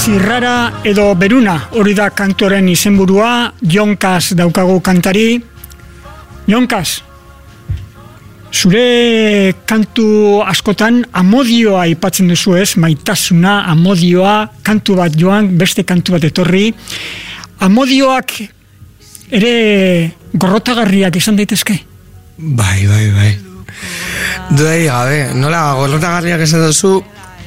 Zirrara edo beruna, hori da kantoren izenburua. Jonkaz daukagu kantari. Jonkaz, zure kantu askotan amodioa aipatzen duzu, ez? Maitasuna, amodioa, kantu bat joan, beste kantu bat etorri. Amodioak ere gorrotagarriak izan daitezke? Bai. Duei gabe, nola gorrotagarriak esan duzu.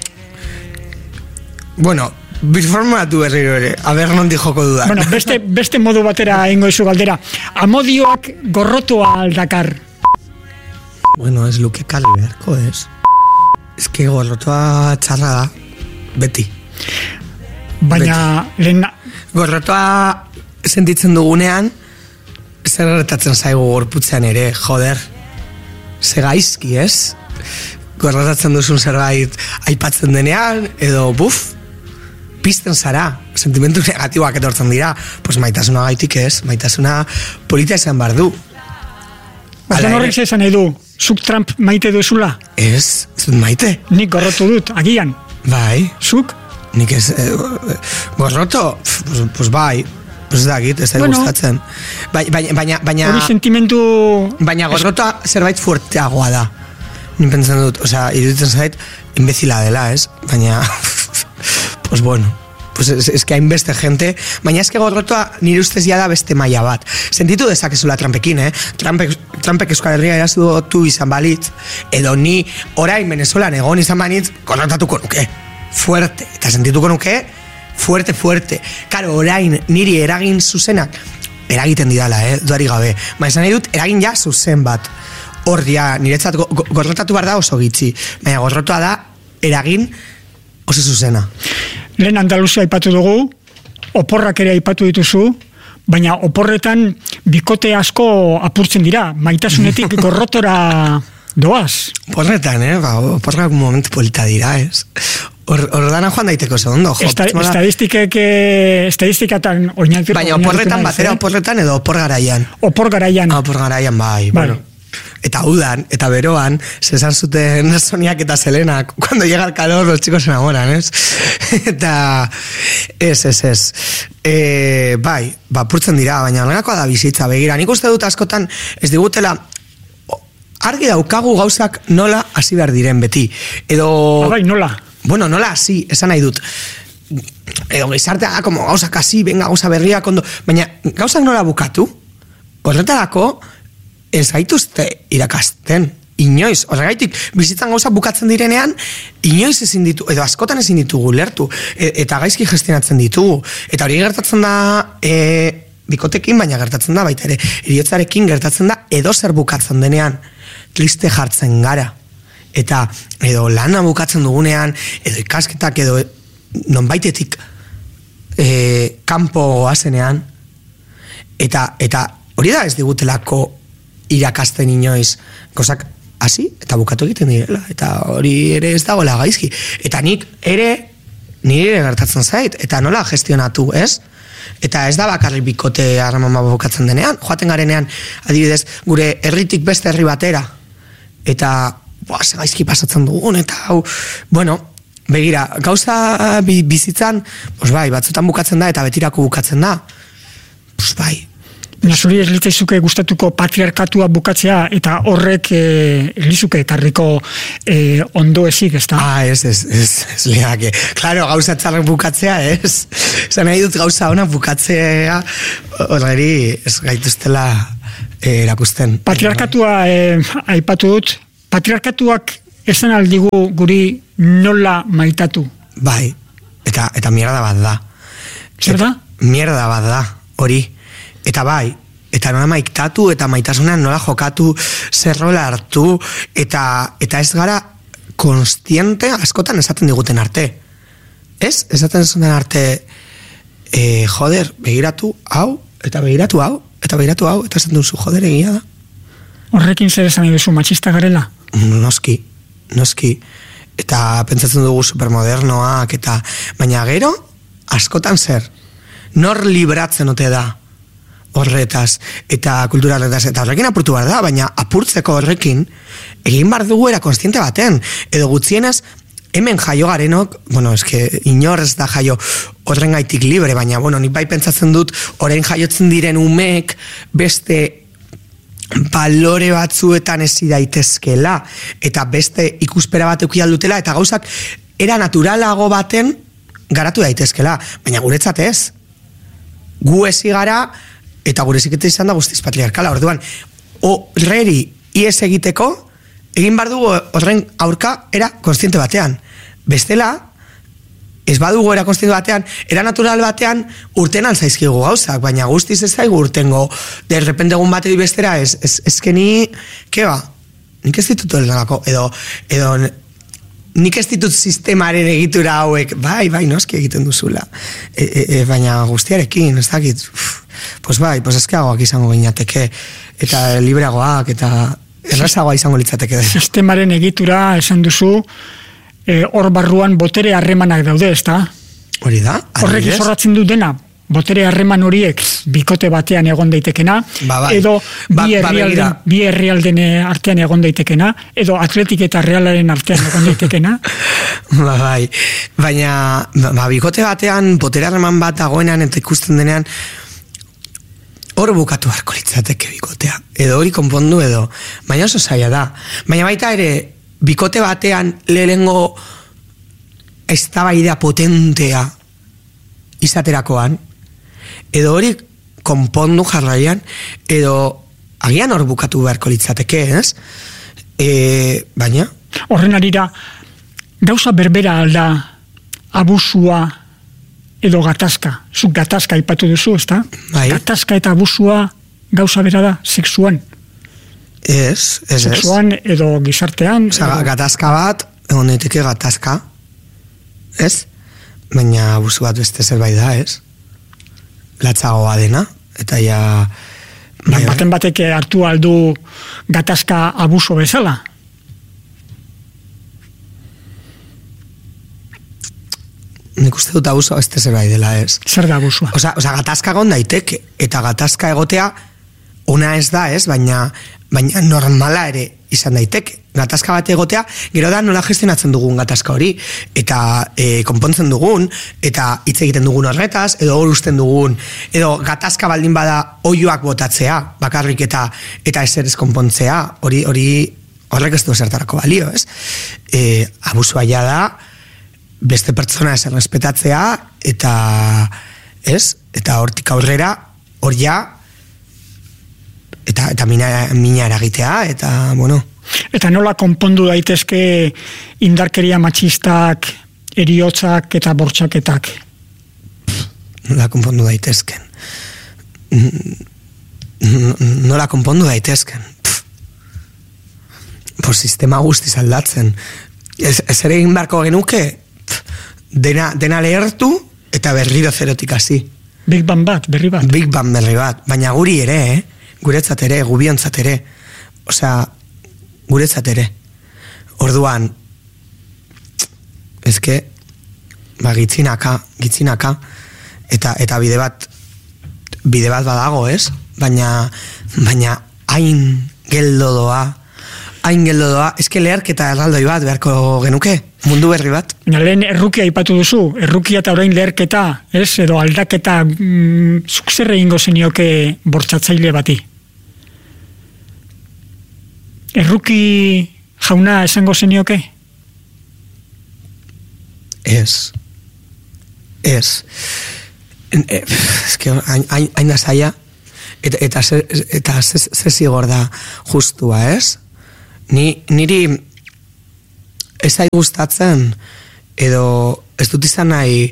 Bueno, biformatu berriro ere, aber nondi joko dudan. Bueno, beste modu batera ingo izu galdera. Amodioak gorrotoa aldakar. Bueno, ez luke kalli beharko, ez? Ez que gorrotoa txarra da, beti. Baina, gorrotoa sentitzen dugunean, zer gertatzen zaigu gorputzean ere, joder. Ze gaizki, ez? Gorrotatzen duzun zerbait aipatzen denean, edo pizten zara, sentimentu negatiboak etortzen dira, pues maitasuna gaitik ez, maitasuna polita izan behar du. Baina horrek esan edu, zuk Trump maite duzula? Ez, zut maite. Nik gorrotu dut, agian. Bai. Zuk? Nik ez, gorroto, pues bai, pues ez da gustatzen. Baina... Hori sentimentu... Baina gorrotoa zerbait fuerteagoa da. Nik pentsan dut, iruditzen zait, imbezila dela, ez? Baina... Pues bueno, es que hainbeste gente, baina eske gorrotoa nire ustez ja da beste maila bat. Sentitu dezakezula Trumpekin, Trumpek Euskal Herria erazutu izan balitz, edo ni orain Venezuelan egon izan banitz, gorrotatuko nuke, fuerte, eta sentituko nuke, fuerte. Karo, orain niri eragin zuzenak, eragiten didala, duari gabe, esan nahi dut, eragin ja zuzen bat. Hor dia, niretzat gorrotatu behar da oso gitxi, baina gorrotoa da eragin oso zuzena. Lehen Andaluzia aipatu dugu, oporrak ere aipatu dituzu, baina oporretan bikote asko apurtzen dira, maitasunetik gorrotora doaz. Oporretan, oporrak momentu polita dira, ez? Hor dana joan daiteko segundo. Estadistikatan oinalpiko. Baina oporretan batera oporretan edo opor garaian? Opor garaian. Opor garaian, bai. Bueno. Eta udan, eta beroan, zesan zuten Soniak eta Selenak, cuando llega el calor, los chicos se enamoran, ez? Eta, ez. Bai, purtzen dira, baina lehenakoa da bizitza, begira. Nik uste dut askotan, ez digutela, argi daukagu gauzak nola hasi behar diren beti. Edo... Bai, nola? Bueno, nola hasi, esan nahi dut. Edo gizartea, como gauzak hasi, venga, gauza berriak, baina gauzak nola bukatu, horretarako, ez gaituzte irakasten, inoiz. Horregaitik, bizitzan gauza bukatzen direnean, inoiz ezin ditu, edo askotan ezin ditugu lertu, eta gaizki gestionatzen ditugu. Eta hori gertatzen da bikotekin, baina gertatzen da baita ere. Heriotzarekin gertatzen da edo zer bukatzen denean, triste jartzen gara. Eta edo lana bukatzen dugunean, edo ikasketak, edo nonbaitetik kanpo goazenean, eta hori da ez digutelako irakasten inoiz, gozak hasi eta bukatu egiten direla, eta hori ere ez dagoela gaizki. Eta nik ere, nire gertatzen zait, eta nola gestionatu, ez? Eta ez da bakarrik bikote harreman bukatzen denean, joaten garenean, adibidez, gure herritik beste herri batera, eta ze gaizki pasatzen dugun, eta hau, bueno, begira, gauza bizitzan, pues bai, batzutan bukatzen da, eta betirako bukatzen da, pues bai. Zuri ez litzaizuke gustatuko patriarkatua bukatzea eta horrek lizuke ekarriko ondo ezik, ez da? Ez liake. Claro, gauza txarrak bukatzea, ez? Zan nahi dut gauza honak bukatzea horreri ez gaituztela erakusten. Patriarkatua aipatu dut. Patriarkatuak esan aldigu guri nola maitatu? Bai, eta mierda bat da. Zer da? Mierda bat da, hori. Eta bai, eta nola maitatu, eta maitasunean nola jokatu, zer rola hartu, eta ez gara konstiente askotan esaten diguten arte. Ez? Esaten zuten arte, joder, begiratu hau, eta begiratu hau, eta esaten duzu, joder, egia da. Horrekin zer esan duzu, matxista garela? Noski. Eta pentsatzen dugu supermodernoak, eta baina gero, askotan zer, nor libratzen ote da horretaz, eta kultura horretaz, eta horrekin apurtu behar da, baina apurtzeko horrekin, egin behar dugu era konstiente baten, edo gutxienez, hemen jaio garenok, bueno, inor ez da jaio horren gaitik libre, baina, bueno, nik bai pentsatzen dut, orain jaiotzen diren umeek beste balore batzuetan ezi daitezkela, eta beste ikuspera bat euki aldutela, eta gauzak era naturalago baten garatu daitezkela, baina guretzat ez. Gu ezi gara, eta gure ziketa izan da guztiz patriarkala, orduan, horreri ies egiteko, egin bar dugu horren aurka era konstiente batean. Bestela, ez badugu era konstiente batean, era natural batean urten alzaizkigu gauzak, baina guztiz ez zaigu urtengo, de repente egun bateri bestera, ezkeni, keba, nik ez ditut elnalako, edo nik ez ditut sistemaren egitura hauek, bai, noski egiten duzula, baina guztiarekin, ez dakit, pues ezkeagoak izango gineateke, eta libreagoak, eta errazagoa izango litzateke. Sistemaren egitura esan duzu, hor barruan botere harremanak daude, ezta? Hori da? Horrek izorratzen du dena, botere harreman horiek bikote batean egon daitekena, edo bi herrialden artean egon daitekena, edo Atletik eta Realaren artean egon daitekena. Bai, baina bikote batean botere harreman bat dagoenean eta ikusten denean, hor bukatu beharko litzateke bikotea, edo hori konpondu edo, baina oso zaila da. Baina baita ere, bikote batean lehengo eztabaida potentea izaterakoan, edo hori konpondu jarraian, edo agian hor bukatu beharko litzateke, ez? Baina? Horren arira, gauza berbera alda abusua edo gatazka. Zuk gatazka aipatu duzu, ezta? Bai. Gatazka eta abusua gauza bera da, sexuan. Ez. Sexuan edo gizartean. Gatazka bat, egon daiteke gatazka, ez? Baina abusu bat beste zerbait da, ez? Latzagoa dena, eta ja... Baten batek hartu aldu gatazka abuso bezala? Nik uste dut abuso beste zerbait dela, ez? Zer da abusua? Osa, gatazka egon daiteke, eta gatazka egotea ona ez da, ez? Baina normala ere izan daiteke. Gatazka bat egotea, gero da nola gestionatzen dugun gatazka hori, eta konpontzen dugun, eta hitz egiten dugun horretaz, edo hor usten dugun, edo gatazka baldin bada oioak botatzea, bakarrik eta ezer ez konpontzea, horrek ez du zertarako balio, ez? Abusua ja da, beste pertsona ez errespetatzea, eta hortik aurrera, hor ja, eta mina eragitea, eta, bueno... Eta nola konpondu daitezke indarkeria matxistak, eriotzak eta bortxaketak? Nola konpondu daitezken? Nola konpondu daitezken? Sistema guztiz aldatzen. Ez ere egin beharko genuke, dena lehertu eta berriro zerotik hasi. Big Bang bat, berri bat. Big Bang berri bat, baina guri ere, guretzat ere, gubiontzat ere. Osea, guretzat ere. Orduan, ezke, gitzinaka, eta bide bat badago, ez? Baina hain geldo doa, ezke leherketa erraldoi bat beharko genuke, mundu berri bat. Lehen errukia aipatu duzu, errukia eta orain leherketa, ez? Edo aldaketa, zuk zer egingo zenioke bortxatzaile bati? Erruki jauna esango zenioke? Ez. Eske hain da zaila, eta ze zigor da justua, ez? Niri ez zait gustatzen, edo ez dut izan nahi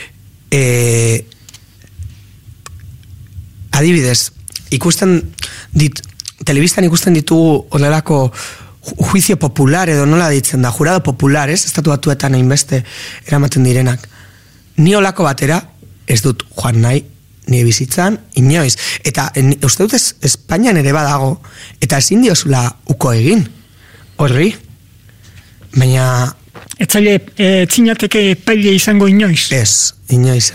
adibidez, telebistan ikusten ditugu horrelako juizio popular, edo nola ditzen da, jurado popular, ez? Estatu batuetan hainbeste eramaten direnak. Ni olako batera ez dut joan nahi, nire bizitzan, inoiz. Eta uste dut Espainian ere badago, eta ezin diozula uko egin, horri. Baina... Etzinateke epaile izango inoiz? Inoiz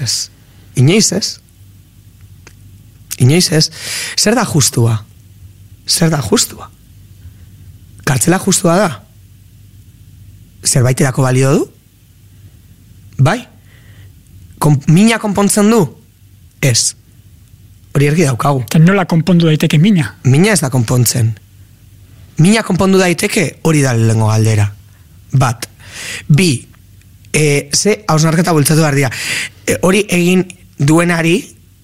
ez. Zer da justua? Kartzela justua da? Zerbaiterako balio du? Bai? Mina konpontzen du? Ez. Hori ergi daukagu. Eta nola konpondu daiteke mina? Mina ez da konpontzen. Mina konpondu daiteke hori da lehengo galdera. Bat. Bi, ze hausnarketa bultzatu behar dira. Hori egin duenari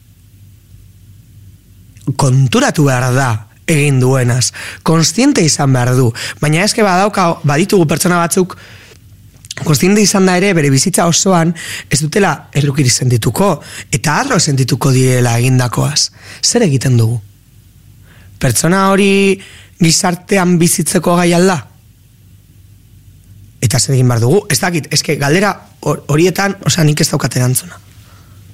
konturatu behar da egin duenaz. Konstiente izan behar du. Baina eske baditugu pertsona batzuk konstiente izan da ere bere bizitza osoan ez dutela errukiri sentituko eta arro sentituko direla egindakoaz. Zer egiten dugu? Pertsona hori gizartean bizitzeko gai alda? Eta zer egin behar dugu? Ez dakit, eske galdera horietan, nik ez daukat erantzuna.